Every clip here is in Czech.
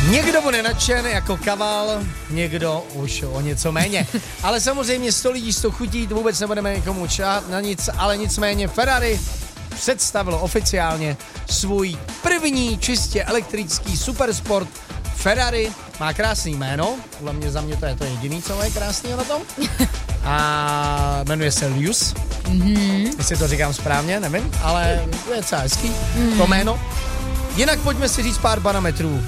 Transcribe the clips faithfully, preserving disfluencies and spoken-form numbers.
Někdo bude nadšen jako kaval, někdo už o něco méně. Ale samozřejmě sto lidí s tou chutí, vůbec nebudeme někomu čát na nic, ale nicméně Ferrari představilo oficiálně svůj první čistě elektrický supersport. Ferrari má krásný jméno, podle mě za mě to je to jediný, co je krásný na tom. A jmenuje se Lius, mm-hmm. jestli to říkám správně, nevím, ale to je docela hezký, mm-hmm. to jméno. Jinak pojďme si říct pár parametrů.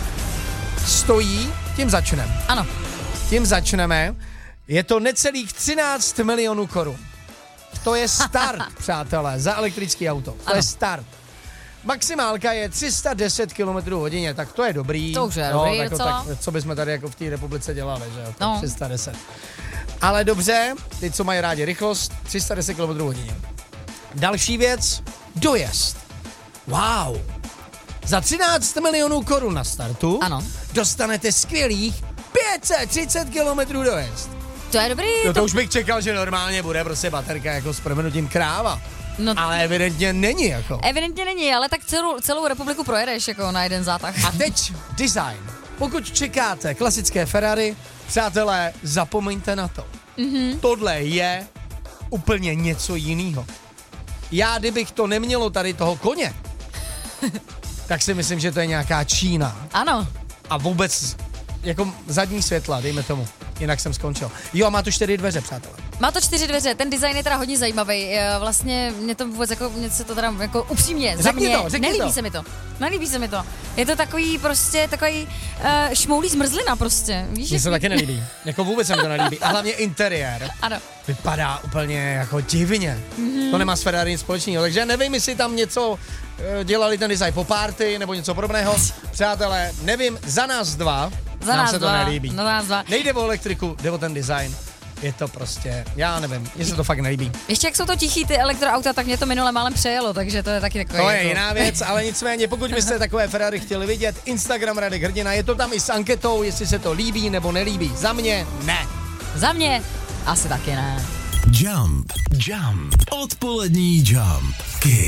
Stojí, tím začneme. Ano. Tím začneme. Je to necelých třináct milionů korun. To je start, přátelé, za elektrický auto. To ano. je start. Maximálka je tři sta deset kilometrů hodině, tak to je dobrý. To už je no, dobrý tak, docela. Tak, co bychom tady jako v té republice dělali, že jo? No. tři sta deset. Ale dobře, ty, co mají rádi rychlost, tři sta deset kilometrů hodině. Další věc, dojezd. Wow. Za třináct milionů korun na startu ano. dostanete skvělých pět set třicet kilometrů dojezd. To je dobrý. No to, to už bych čekal, že normálně bude prostě baterka jako s proměnutím kráva. No, ale evidentně není jako. Evidentně není, ale tak celou, celou republiku projedeš jako na jeden zátah. A teď design. Pokud čekáte klasické Ferrari, přátelé, zapomeňte na to. Mm-hmm. Tohle je úplně něco jiného. Já, kdybych to nemělo tady toho koně, tak si myslím, že to je nějaká Čína. Ano. A vůbec jako zadní světla, dejme tomu. Jinak jsem skončil. Jo, a má tu čtyři dveře, přátelé. Má to čtyři dveře, ten design je teda hodně zajímavý. Vlastně mě to vůbec jako, mě se to teda jako upřímně, za řekni mě, to, řekni nelíbí to. se mi to. Nelíbí se mi to. Je to takový prostě, takový uh, šmoulý zmrzlina prostě. Víš, mně se taky nelíbí. Jako vůbec se mi to nelíbí. A hlavně interiér. Ano. Vypadá úplně jako divně. Mm-hmm. To nemá s Ferrari nic společného. Takže nevím, jestli tam něco uh, dělali ten design po party nebo něco podobného. Přátelé, nevím, za nás dva za nám nás se dva, to nelíbí. Za nás dva. Nejde o elektriku, jde o ten design. Je to prostě, já nevím, mně se to fakt nelíbí. Ještě jak jsou to tichý ty elektroauta, tak mě to minule málem přejelo, takže to je taky takový. To je jako... jiná věc, ale nicméně, pokud byste takové Ferrari chtěli vidět, Instagram Radek Hrdina, je to tam i s anketou, jestli se to líbí nebo nelíbí. Za mě ne. Za mě asi taky ne. Jump, jump, odpolední jump. Kiss.